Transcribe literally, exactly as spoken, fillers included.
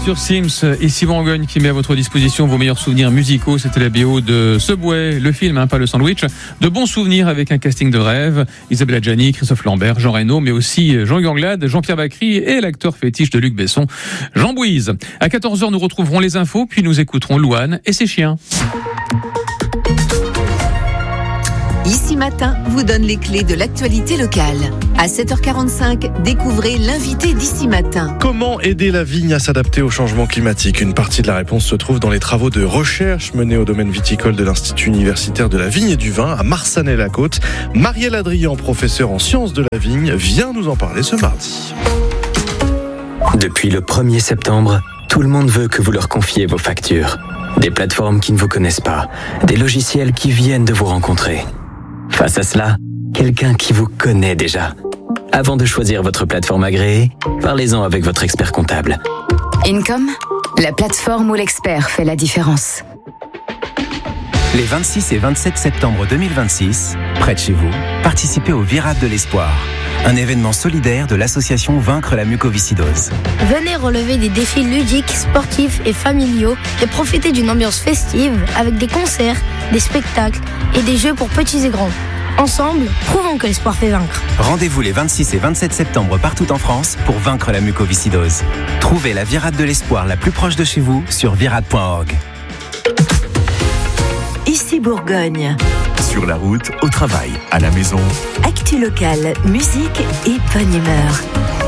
Arthur Sims, ici Bourgogne, qui met à votre disposition vos meilleurs souvenirs musicaux. C'était la B O de Subway, le film, hein, pas le sandwich. De bons souvenirs avec un casting de rêve. Isabelle Adjani, Christophe Lambert, Jean Reno, mais aussi Jean Ganglade, Jean-Pierre Bacry et l'acteur fétiche de Luc Besson, Jean Bouise. À quatorze heures, nous retrouverons les infos, puis nous écouterons Louane et ses chiens. Ici Matin vous donne les clés de l'actualité locale. À sept heures quarante-cinq, découvrez l'invité d'Ici Matin. Comment aider la vigne à s'adapter au changement climatique ? Une partie de la réponse se trouve dans les travaux de recherche menés au domaine viticole de l'Institut universitaire de la vigne et du vin à Marsanais-la-Côte. Marielle Adrian, professeure en sciences de la vigne, vient nous en parler ce mardi. Depuis le premier septembre, tout le monde veut que vous leur confiez vos factures. Des plateformes qui ne vous connaissent pas, des logiciels qui viennent de vous rencontrer. Face à cela, quelqu'un qui vous connaît déjà. Avant de choisir votre plateforme agréée, parlez-en avec votre expert comptable. Income, la plateforme où l'expert fait la différence. Les vingt-six et vingt-sept septembre deux mille vingt-six, près de chez vous, participez au Virade de l'Espoir, un événement solidaire de l'association Vaincre la mucoviscidose. Venez relever des défis ludiques, sportifs et familiaux et profiter d'une ambiance festive avec des concerts, des spectacles et des jeux pour petits et grands. Ensemble, prouvons que l'espoir fait vaincre. Rendez-vous les vingt-six et vingt-sept septembre partout en France pour vaincre la mucoviscidose. Trouvez la Virade de l'Espoir la plus proche de chez vous sur virade point org. Ici Bourgogne. Sur la route, au travail, à la maison. Actu locale, musique et bonne humeur.